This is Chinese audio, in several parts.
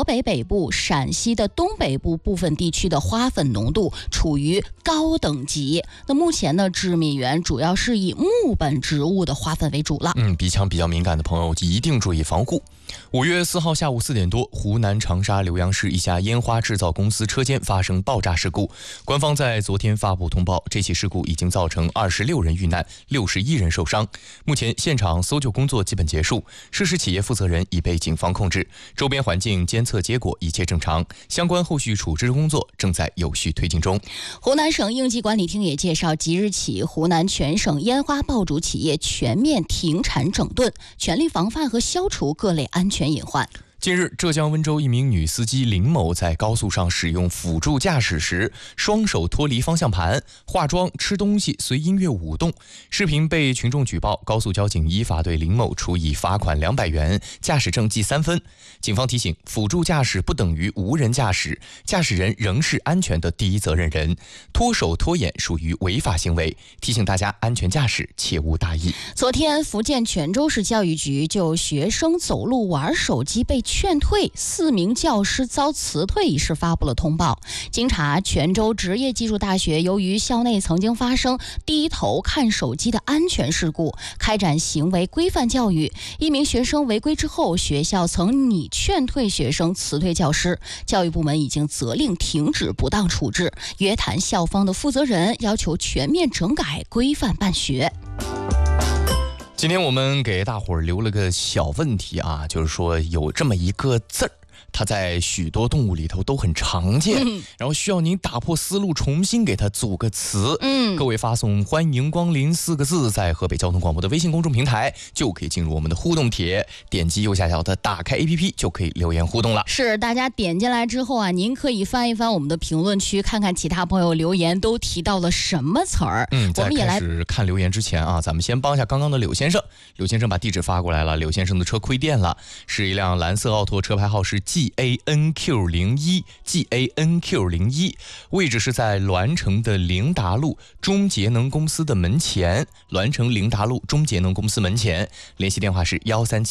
河北北部、陕西的东北部部分地区的花粉浓度处于高等级。那目前呢，致敏源主要是以木本植物的花粉为主了。 鼻腔比较敏感的朋友一定注意防护。5月4号下午4点多，湖南长沙浏阳市一家烟花制造公司车间发生爆炸事故。官方在昨天发布通报，这起事故已经造成26人遇难，61人受伤。目前现场搜救工作基本结束，涉事企业负责人已被警方控制，周边环境监测结果一切正常，相关后续处置工作正在有序推进中。 湖南省应急管理厅也介绍，即日起，湖南全省烟花爆竹企业全面停产整顿，全力防范和消除各类安全隐患。 近日，浙江温州一名女司机林某在高速上使用辅助驾驶时，双手脱离方向盘，化妆、吃东西随音乐舞动。视频被群众举报，高速交警依法对林某处以罚款200元，驾驶证记3分。警方提醒，辅助驾驶不等于无人驾驶，驾驶人仍是安全的第一责任人，脱手脱眼属于违法行为，提醒大家安全驾驶切勿大意。 昨天，福建泉州市教育局就学生走路玩手机被劝退，4名教师遭辞退一事发布了通报。经查，泉州职业技术大学由于校内曾经发生低头看手机的安全事故，开展行为规范教育。1名学生违规之后，学校曾拟劝退学生，辞退教师。教育部门已经责令停止不当处置，约谈校方的负责人，要求全面整改，规范办学。 今天我们给大伙儿留了个小问题啊，就是说有这么一个字儿，它在许多动物里头都很常见，然后需要您打破思路，重新给它组个词。各位发送欢迎光临4个字，在河北交通广播的微信公众平台就可以进入我们的互动帖，点击右下角的打开 APP 就可以留言互动了。 是，大家点进来之后啊，您可以翻一翻我们的评论区，看看其他朋友留言都提到了什么词儿。 在开始看留言之前啊，咱们先帮一下刚刚的柳先生。柳先生把地址发过来了，柳先生的车亏电了，是一辆蓝色奥拓，车牌号是 GANQ01，位置是在栾城的凌达路中节能公司的门前，栾城凌达路中节能公司门前，联系电话是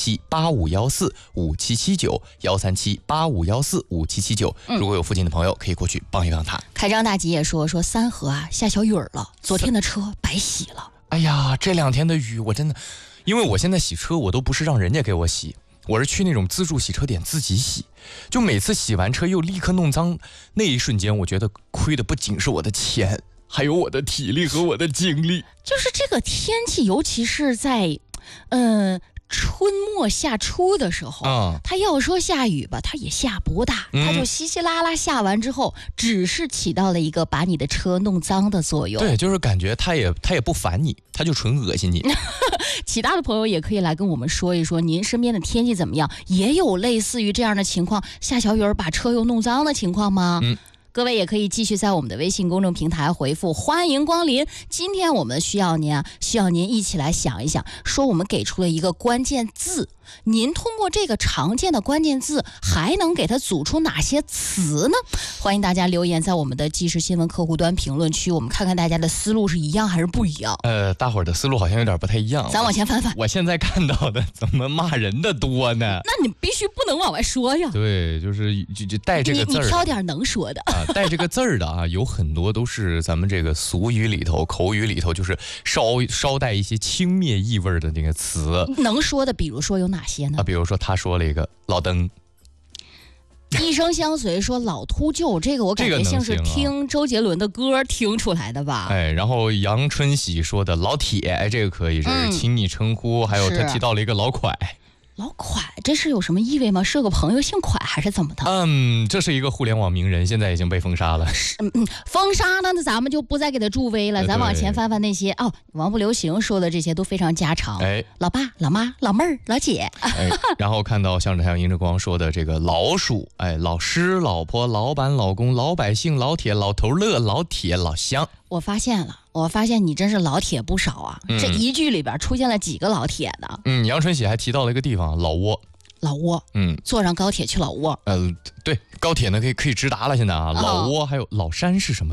13785145779，13785145779。如果有附近的朋友可以过去帮一帮他。 开张大吉也说三河啊下小雨了，昨天的车白洗了。 哎呀，这2天的雨我真的，因为我现在洗车我都不是让人家给我洗，我是去那种自助洗车点自己洗，就每次洗完车又立刻弄脏，那一瞬间我觉得亏的不仅是我的钱，还有我的体力和我的精力。 就是这个天气，尤其是在春末夏初的时候，它要说下雨吧，它也下不大，它就稀稀拉拉下完之后，只是起到了一个把你的车弄脏的作用。 对，就是感觉它也不烦你，它就纯恶心你。 其他的朋友也可以来跟我们说一说，您身边的天气怎么样？也有类似于这样的情况，下小雨儿把车又弄脏的情况吗？各位也可以继续在我们的微信公众平台回复欢迎光临。今天我们需要您一起来想一想，说我们给出了一个关键字，您通过这个常见的关键字还能给它组出哪些词呢？欢迎大家留言在我们的即时新闻客户端评论区，我们看看大家的思路是一样还是不一样。 大伙儿的思路好像有点不太一样， 咱往前翻翻。 我现在看到的怎么骂人的多呢？ 那你必须不能往外说呀。 对，就是就带这个字儿， 你挑点能说的带这个字儿的啊，有很多都是咱们这个俗语里头、口语里头，就是稍带一些轻蔑意味的那个词。 能说的，比如说有哪些呢？ 比如说他说了一个老登， 一生相随说老秃鹫，这个我感觉像是听周杰伦的歌听出来的吧。 然后杨春喜说的老铁，这个可以，这是亲昵称呼。还有他提到了一个老蒯。 老蒯，这是有什么意味吗？是个朋友姓蒯还是怎么的？ 这是一个互联网名人，现在已经被封杀了。 封杀呢，那咱们就不再给他助威了。咱往前翻翻那些王不留行说的这些都非常家常。老爸、老妈、老妹儿、老姐。 然后看到向着太阳迎着光说的这个老鼠，老师、老婆、老板、老公、老百姓、老铁、老头乐、老铁、老乡。 我发现你真是老铁不少啊！这一句里边出现了几个老铁呢？ 杨春喜还提到了一个地方，老挝。坐上高铁去老挝。 对，高铁呢可以直达了。现在啊，老挝还有老山是什么地方？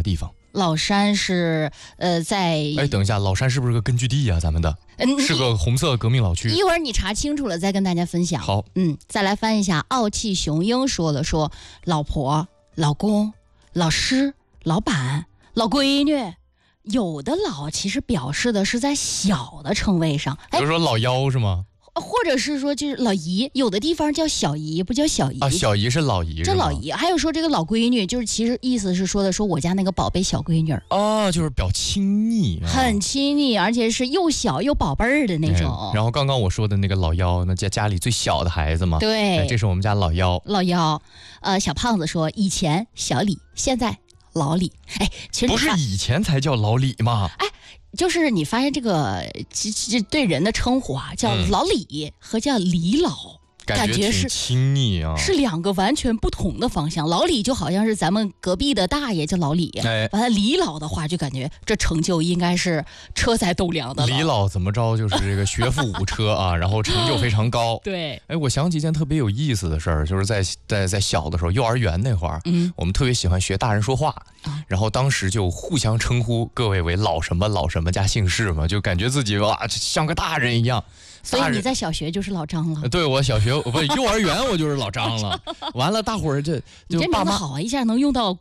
老山是在等一下，老山是不是个根据地呀？咱们的是个红色革命老区。 一会儿你查清楚了再跟大家分享。 好， 再来翻一下傲气雄鹰说老婆、老公、老师、老板、老闺女。有的老其实表示的是在小的称谓上， 比如说老幺是吗？ 或者是说就是老姨，有的地方叫小姨，不叫小姨啊，小姨是老姨， 这老姨。还有说这个老闺女，就是其实意思是说我家那个宝贝小闺女啊，就是表亲昵， 很亲昵，而且是又小又宝贝儿的那种。 然后刚刚我说的那个老幺，那家里最小的孩子嘛， 对， 这是我们家老幺。 老幺，小胖子说以前小李，现在老李。其实不是以前才叫老李吗？ 就是你发现这个对人的称呼啊，叫老李和叫李老，感觉是亲昵啊， 是两个完全不同的方向。老李就好像是咱们隔壁的大爷叫老李，完了李老的话就感觉这成就应该是车载斗量的。 李老怎么着就是这个学富五车啊，然后成就非常高。 对， 我想起一件特别有意思的事儿，就是在小的时候，幼儿园那会儿，我们特别喜欢学大人说话，然后当时就互相称呼各位为老什么老什么加姓氏嘛，就感觉自己哇像个大人一样。 所以你在小学就是老张了？ 对，我小学不是幼儿园我就是老张了。完了，大伙儿就爸妈好啊，一下能用到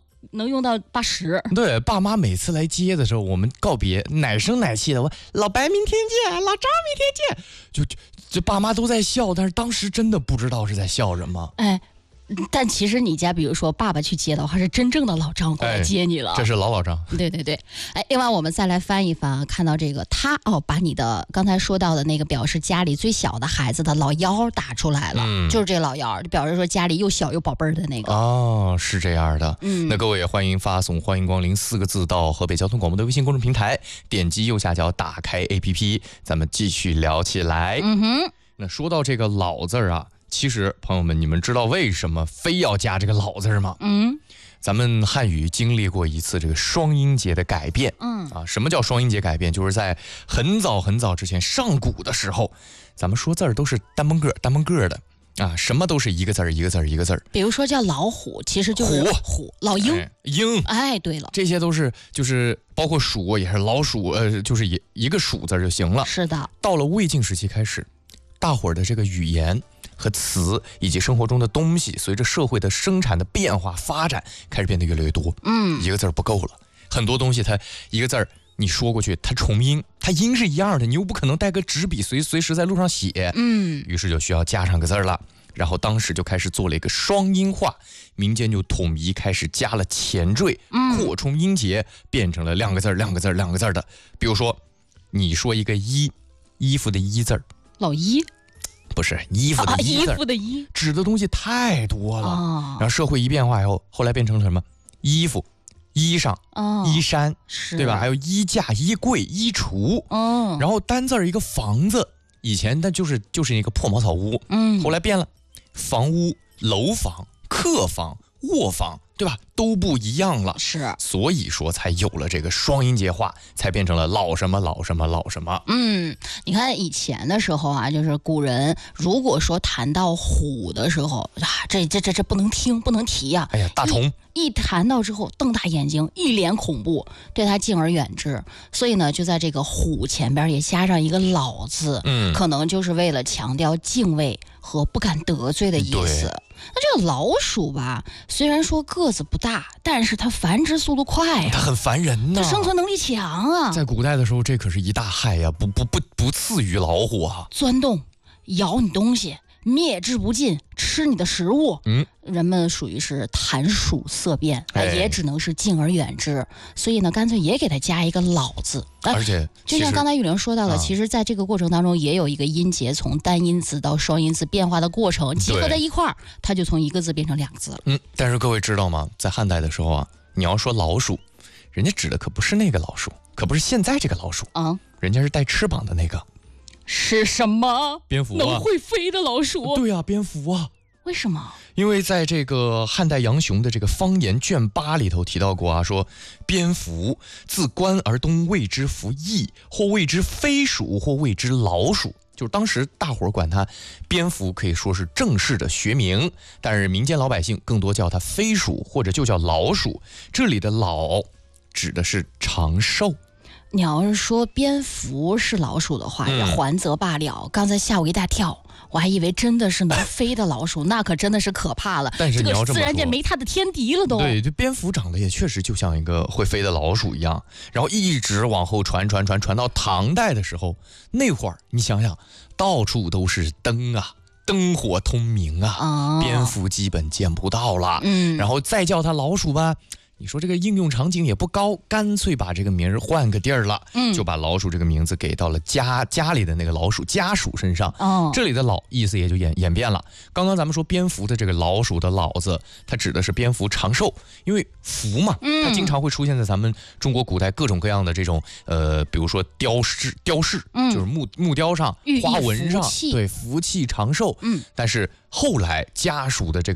80。 对，爸妈每次来接的时候，我们告别奶声奶气的，我老白明天见，老张明天见，就爸妈都在笑，但是当时真的不知道是在笑什么。 但其实你家比如说爸爸去接的话，是真正的老张过来接你了， 这是老张。 对。另外我们再来翻一翻，看到这个他把你的刚才说到的那个表示家里最小的孩子的老幺打出来了，就是这老幺，表示说家里又小又宝贝儿的那个。 是这样的。那各位也欢迎发送欢迎光临4个字到河北交通广播的微信公众平台，点击右下角打开 APP， 咱们继续聊起来。那说到这个老字啊，其实朋友们，你们知道为什么非要加这个老字吗？咱们汉语经历过一次这个双音节的改变。什么叫双音节改变？就是在很早很早之前，上古的时候，咱们说字儿都是单蹦个的啊，什么都是一个字儿一个字儿一个字儿。 比如说叫老虎，其实就是虎，老鹰， 鹰。 对了， 这些都是就是包括鼠也是老鼠，就是一个鼠字就行了。 是的。到了魏晋时期开始，大伙儿的这个语言和词以及生活中的东西，随着社会的生产的变化发展，开始变得越来越多。一个字不够了，很多东西它一个字儿你说过去，它重音，它音是一样的，你又不可能带个纸笔随时在路上写。于是就需要加上个字了。然后当时就开始做了一个双音化，民间就统一开始加了前缀，扩充音节，变成了两个字的。比如说，你说一个衣服的衣字儿， 老衣。 不是衣服的衣字， 衣服的衣指的东西太多了。然后社会一变化以后，后来变成了什么？衣服、衣裳、衣衫，对吧？还有衣架、衣柜、衣橱。然后单字儿一个房子，以前那就是一个破茅草屋。后来变了，房屋、楼房、客房、卧房，对吧？都不一样了。 是， 所以说才有了这个双音节化，才变成了老什么老什么老什么。 你看以前的时候啊，就是古人如果说谈到虎的时候这不能听不能提呀。 大虫一谈到之后瞪大眼睛，一脸恐怖，对他敬而远之。所以呢，就在这个虎前边也加上一个老字，可能就是为了强调敬畏和不敢得罪的意思。那这个老鼠吧，虽然说个子不大，但是它繁殖速度快呀， 它很烦人呢， 它生存能力强啊。 在古代的时候，这可是一大害呀，不次于老虎啊， 钻洞、咬你东西、灭之不尽，吃你的食物。人们属于是谈鼠色变，也只能是敬而远之。所以呢，干脆也给它加一个老字。 而且就像刚才雨玲说到的，其实在这个过程当中也有一个音节从单音字到双音字变化的过程，集合在一块儿，它就从一个字变成两个字了。 但是各位知道吗？在汉代的时候啊，你要说老鼠，人家指的可不是那个老鼠，可不是现在这个老鼠人家是带翅膀的那个。 是什么？ 蝙蝠能会飞的老鼠。 对啊，蝙蝠啊。 为什么？ 因为在这个汉代杨雄的这个方言卷8里头提到过啊，说蝙蝠自关而东谓之蝠翼，或谓之飞鼠，或谓之老鼠。就是当时大伙儿管它蝙蝠可以说是正式的学名，但是民间老百姓更多叫它飞鼠或者就叫老鼠。这里的老指的是长寿。 你要是说蝙蝠是老鼠的话，还则罢了。刚才吓我一大跳，我还以为真的是能飞的老鼠，那可真的是可怕了。 但是你要这么说， 自然界没它的天敌了都。 对，这蝙蝠长得也确实就像一个会飞的老鼠一样，然后一直往后传到唐代的时候，那会儿你想想，到处都是灯啊。灯火通明啊，蝙蝠基本见不到了。然后再叫它老鼠吧，你说这个应用场景也不高，干脆把这个名儿换个地儿了，就把老鼠这个名字给到了家里的那个老鼠家属身上。这里的老意思也就演变了。刚刚咱们说蝙蝠的这个老鼠的老字，它指的是蝙蝠长寿，因为蝠嘛，它经常会出现在咱们中国古代各种各样的这种比如说雕饰，就是木雕上、花纹上，对，福气长寿。但是后来家属的这个